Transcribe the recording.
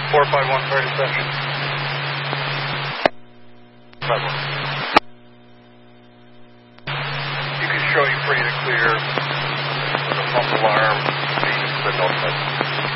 451 for interception. 51. You can show you free to clear with a pump alarm, being to the north side.